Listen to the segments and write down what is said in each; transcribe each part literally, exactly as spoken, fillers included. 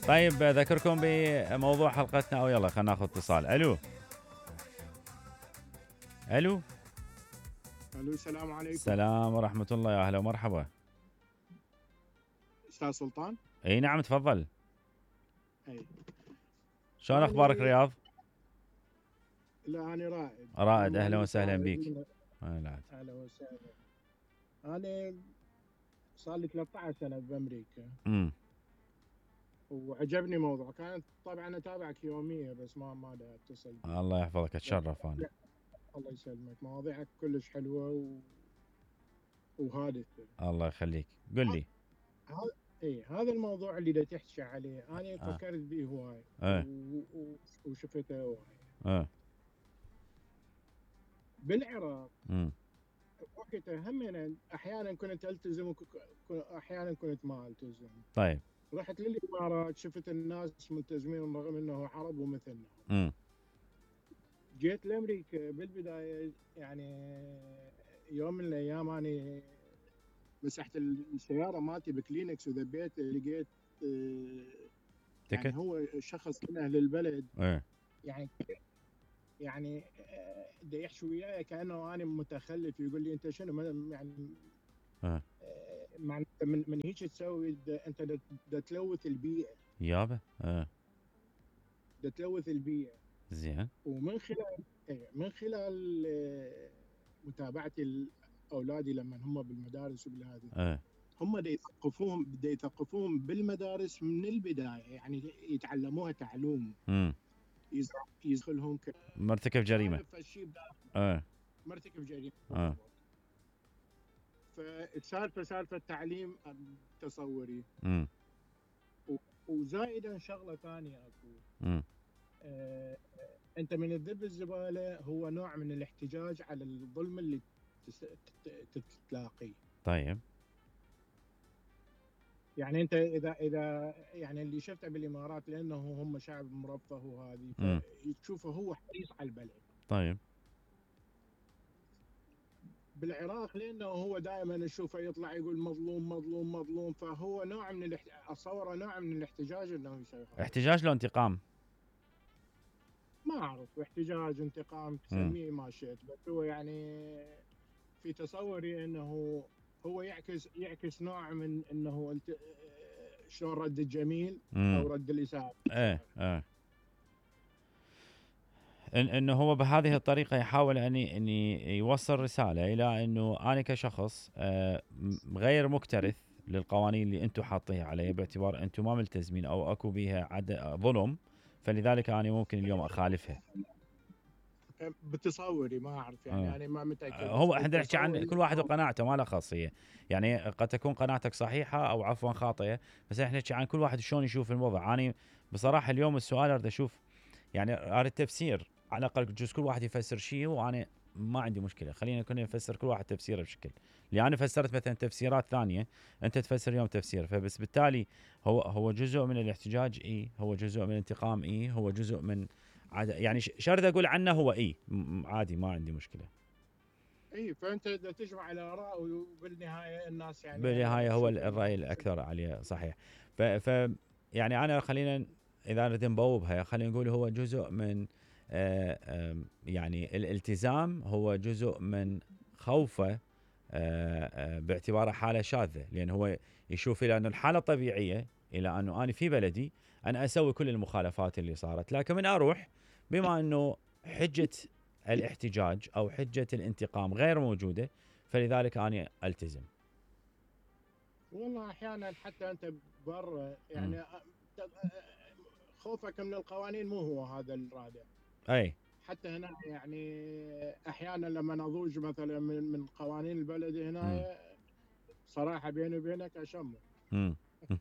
طيب اذكركم بموضوع حلقتنا، او يلا خلينا ناخذ اتصال. الو الو الو السلام عليكم. السلام ورحمه الله، يا اهلا ومرحبا. استاذ سلطان. اي نعم تفضل. اي شلون اخبارك أني... رياض؟ لا انا رائد. رائد، أنا اهلا من وسهلا رائد بك. من... اهلا اهلا وسهلا. انا صار لي ثلاثة عشر سنه بامريكا. امم وعجبني موضوع، كانت طبعا اتابعك يوميا بس ما ما دا اتصل بي. الله يحفظك، اتشرف انا. الله يسلمك، مواضيعك كلش حلوه و... وهادفه. الله يخليك، قل لي. هذا اي هذا الموضوع اللي دا تحكي عليه انا آه. فكرت به هواي. اه و... و... وشفته هواي اه بالعراق. امم وقتها هم أنا احيانا كنت التزم واحيانا كنت ما التزم. طيب. رحت للامارات، شفت الناس ملتزمين رغم انه عرب ومثلنا. امم جيت لامريكا بالبدايه، يعني يوم من الايام انا مسحت السياره مالتي بكلينكس وذبيت، لقيت تكت. يعني هو شخص من اهل البلد. ايه يعني يعني دا يحشي وياي كانه انا متخلف، يقول لي انت شنو يعني اه معناته من من هيك تسوي، انت دا تلوث البيئه يابا. اه دا تلوث البيئه. زين. ومن خلال من خلال متابعتي لاولادي لما هم بالمدارس وبالهذه، اه هم دا يثقفوهم دا يثقفوهم بالمدارس من البدايه، يعني يتعلموها تعلوم. امم يدخلهم ك... مرتكب جريمه. اه مرتكب جريمه. اه فالسالفه سالفه تعليم تصوري. امم وزائدا شغله ثانيه اكو. امم آه انت من الذب الزباله هو نوع من الاحتجاج على الظلم اللي تتلاقيه. طيب. يعني انت اذا اذا يعني اللي شفته بالامارات، لانه هم شعب مرفه وهذه، فتشوفه هو حريص على البلد. طيب. بالعراق لانه هو دائما نشوفه يطلع يقول مظلوم مظلوم مظلوم، فهو نوع من الاحت... اتصوره نوع من الاحتجاج انه يسوي هذا. احتجاج لو انتقام؟ ما اعرف، احتجاج انتقام تسميه ما شئت، بس هو يعني في تصوري انه هو يعكس يعكس نوع من انه الت... شلون رد الجميل او رد الاساءه. ايه ايه إن انه هو بهذه الطريقه يحاول ان ان يوصل رساله الى انه انا كشخص غير مكترث للقوانين اللي انتم حاطيها علي، باعتبار انتم ما ملتزمين او اكو بها عد ظلم، فلذلك انا ممكن اليوم اخالفها. بتصوري ما اعرف يعني. آه. انا ما متاكد. هو احنا نحكي عن كل واحد وقناعته، ما له خاصيه. يعني قد تكون قناعتك صحيحه او عفوا خاطئه، بس احنا نحكي عن كل واحد شلون يشوف الوضع. انا بصراحه اليوم السؤال اريد اشوف، يعني اريد التفسير على الاقل، بجوز كل واحد يفسر شيء وانا ما عندي مشكله، خلينا كنا نفسر كل واحد تفسيره بشكل. اللي انا فسرت مثلا تفسيرات ثانيه، انت تفسر اليوم تفسير، فبس بالتالي هو هو جزء من الاحتجاج، اي هو جزء من الانتقام، اي هو جزء من عاد يعني شرد اقول عنه هو اي عادي، ما عندي مشكله. اي فانت تجمع الاراء وبالنهايه الناس يعني بالنهايه هو الراي الاكثر عليه صحيح. ف, ف يعني انا خلينا اذا نريد نبوبها، خلينا نقول هو جزء من آآ آآ يعني الالتزام، هو جزء من خوفه باعتباره حاله شاذه، لان هو يشوف الى ان الحاله طبيعيه، الى انه انا في بلدي انا اسوي كل المخالفات اللي صارت، لكن من اروح بما انه حجه الاحتجاج او حجه الانتقام غير موجوده، فلذلك انا التزم. والله احيانا حتى انت برا يعني م. خوفك من القوانين مو هو هذا الرادع. اي حتى هنا يعني احيانا لما نضوج مثلا من من قوانين البلد هنا، صراحه بيني وبينك اشمه. امم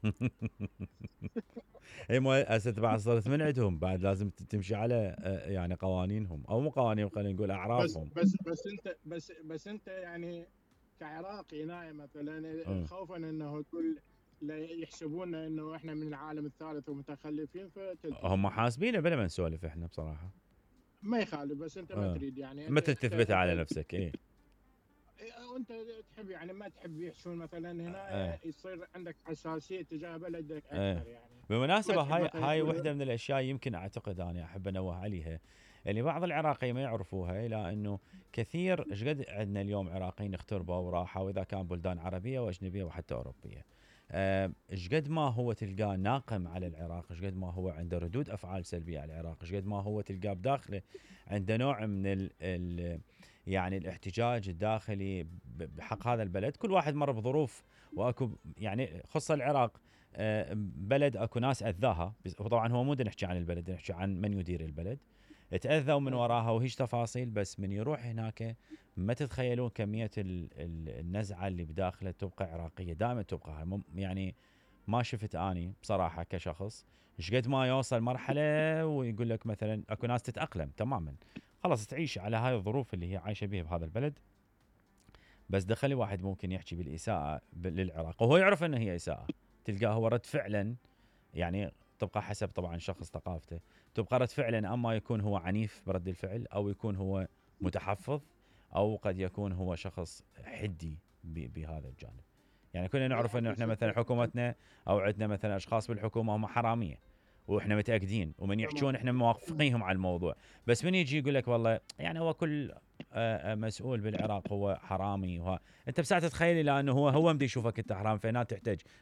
اي مو هسه بعد صرت من عندهم، بعد لازم تمشي على يعني قوانينهم، او مو قوانين، خلينا نقول اعرافهم. بس بس بس انت بس بس انت يعني كعراقي هنا مثلا، خوفا انه تقول يحسبونا انه احنا من العالم الثالث ومتخلفين، فتلتزم. هم حاسبينه بلا ما نسولف احنا بصراحه. ما يخالف، بس انت ما تريد يعني ما تثبت على نفسك. ايه وانت تحب يعني ما تحب يحشون مثلا هنا، أه. يصير عندك حساسيه تجاه بلدك اكثر. أه. يعني بالمناسبه فتح هاي مثلا هاي يقول وحده من الاشياء يمكن اعتقد انا احب انوه عليها، اللي بعض العراقيين ما يعرفوها، الى انه كثير ايش قد عندنا اليوم عراقيين اغتربوا وراحوا، واذا كان بلدان عربيه واجنبيه وحتى اوروبيه. آه، ايش قد ما هو تلقاه ناقم على العراق، ايش قد ما هو عنده ردود افعال سلبيه على العراق، ايش قد ما هو تلقاه بداخله عنده نوع من ال ال يعني الاحتجاج الداخلي بحق هذا البلد. كل واحد مر بظروف، واكو يعني خص العراق آه، بلد اكو ناس اذاها، وطبعا هو مو بدنا نحكي عن البلد، نحكي عن من يدير البلد، تاذوا من اي وراها وهيج تفاصيل. بس من يروح هناك ما تتخيلون كميه ال- ال- النزعه اللي بداخله تبقى عراقيه، دائما تبقى مم- يعني ما شفت اني بصراحه كشخص ايش قد ما يوصل مرحله ويقول لك مثلا اكو ناس تتاقلم تماما، خلاص تعيش على هاي الظروف اللي هي عايشه بها بهذا البلد. بس دخل واحد ممكن يحكي بالاساءه ب- للعراق وهو يعرف انه هي اساءه، تلقاه هو رد فعلا، يعني تبقى حسب طبعا شخص ثقافته، تبقى رد فعلا اما يكون هو عنيف برد الفعل، او يكون هو متحفظ، او قد يكون هو شخص حدي ب- بهذا الجانب. يعني كلنا اي نعرف انه احنا اكيد مثلا حكومتنا او عندنا مثلا اشخاص بالحكومه هم حراميه، واحنا متاكدين ومن تمام. يحجون احنا موافقينهم على الموضوع. بس من يجي يقول لك والله يعني هو كل آه، آه، مسؤول بالعراق هو حرامي، وها انت بساعه تتخيل الى انه هو هو مدي يشوفك انت حرام، فهنا تحتاج